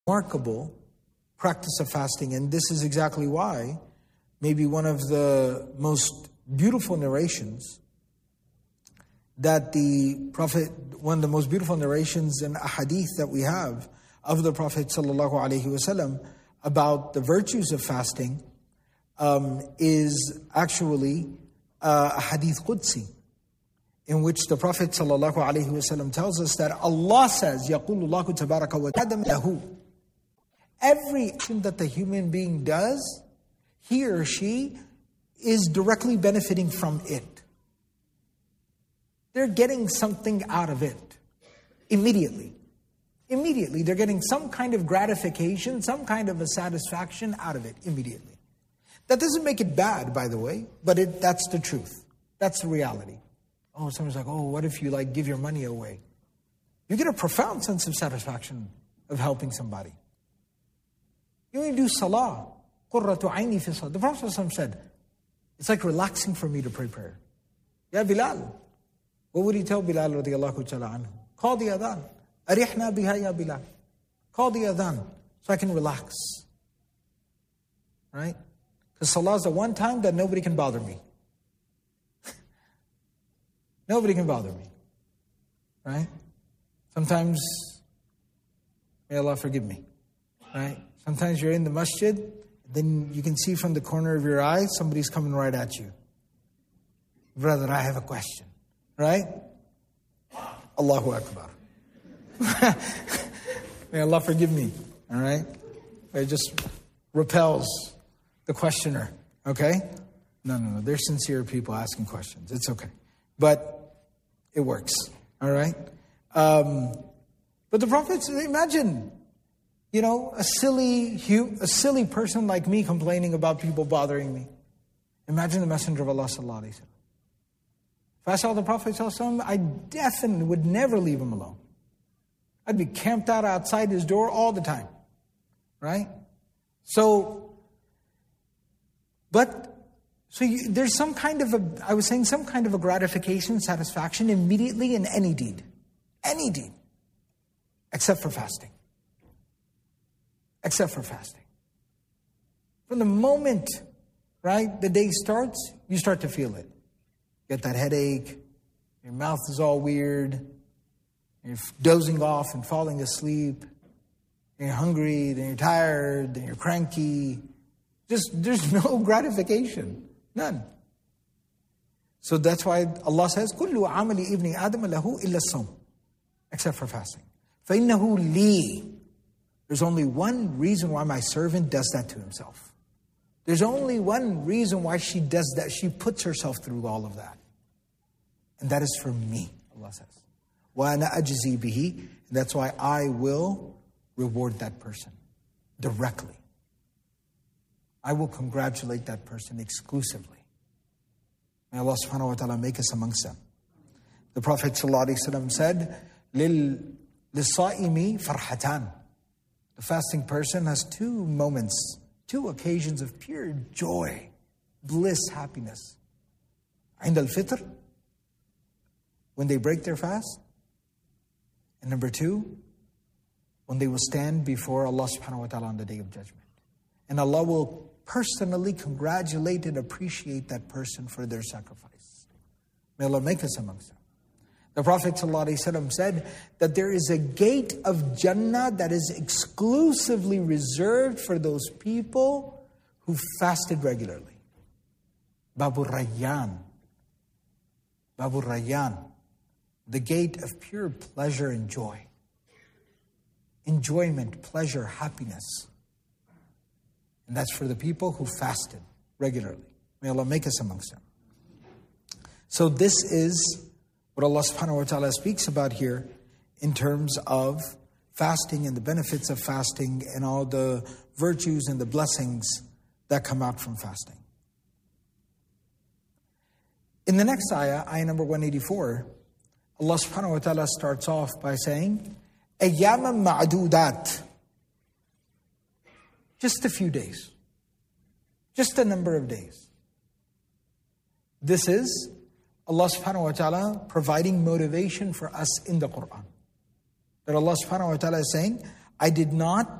remarkable practice of fasting, and this is exactly why maybe one of the most beautiful narrations that the Prophet, one of the most beautiful narrations in a hadith that we have of the Prophet ﷺ about the virtues of fasting is actually a hadith Qudsi, in which the Prophet ﷺ tells us that Allah says, يَقُولُ اللَّهُ تَبَارَكَ وَتَعَالَى لَهُ. Every action that the human being does, he or she is directly benefiting from it. They're getting something out of it immediately. Immediately, they're getting some kind of gratification, some kind of a satisfaction out of it immediately. That doesn't make it bad, by the way, but that's the truth. That's the reality. Oh, someone's like, oh, what if you give your money away? You get a profound sense of satisfaction of helping somebody. You only do salah. قُرَّةُ عَيْنِي فِي صَلَاةِ. The Prophet ﷺ said, it's like relaxing for me to pray prayer. Ya Bilal. What would he tell Bilal radiallahu ta'ala anhu? Call the adhan. Arihna biha ya Bilal. Call the adhan so I can relax. Right? Because salah is the one time that nobody can bother me. Nobody can bother me. Right? Sometimes, may Allah forgive me. Right? Sometimes you're in the masjid, then you can see from the corner of your eye, somebody's coming right at you. Brother, I have a question. Right? Allahu Akbar. May Allah forgive me. All right? It just repels the questioner. Okay? No. They're sincere people asking questions. It's okay. But it works. All right? But the Prophet said, imagine, a silly person like me complaining about people bothering me. Imagine the Messenger of Allah sallallahu alaihi wasallam. If I saw the Prophet sallallahu alaihi wasallam, I definitely would never leave him alone. I'd be camped out outside his door all the time. Right? There's some kind of a gratification, satisfaction immediately in any deed. Any deed. Except for fasting. Except for fasting. From the moment, right, the day starts, you start to feel it. Get that headache, your mouth is all weird, you're dozing off and falling asleep, you're hungry, then you're tired, then you're cranky. There's no gratification. None. So that's why Allah says, كُلُّ عَمَلِ إِبْنِ آدَمَ لَهُ إِلَّا الصَّوْمِ. Except for fasting. فَإِنَّهُ لِي. There's only one reason why my servant does that to himself. There's only one reason why she does that. She puts herself through all of that. And that is for me, Allah says. وَأَنَا أَجْزِي بِهِ. And that's why I will reward that person directly. I will congratulate that person exclusively. May Allah subhanahu wa ta'ala make us amongst them. The Prophet ﷺ said, لِلصَّائِمِ فَرْحَتَانِ. The fasting person has two occasions of pure joy, bliss, happiness. عند الفطر, when they break their fast. And number two, when they will stand before Allah subhanahu wa ta'ala on the Day of Judgment. And Allah will personally congratulate and appreciate that person for their sacrifice. May Allah make us amongst them. The Prophet ﷺ said that there is a gate of Jannah that is exclusively reserved for those people who fasted regularly. Babur Rayyan. Babur Rayyan. The gate of pure pleasure and joy. Enjoyment, pleasure, happiness. And that's for the people who fasted regularly. May Allah make us amongst them. So this is what Allah subhanahu wa ta'ala speaks about here in terms of fasting and the benefits of fasting and all the virtues and the blessings that come out from fasting. In the next ayah number 184, Allah subhanahu wa ta'ala starts off by saying, أَيَّامًا مَعْدُودَاتٍ. Just a few days. Just a number of days. This is Allah subhanahu wa ta'ala providing motivation for us in the Quran. That Allah subhanahu wa ta'ala is saying, I did not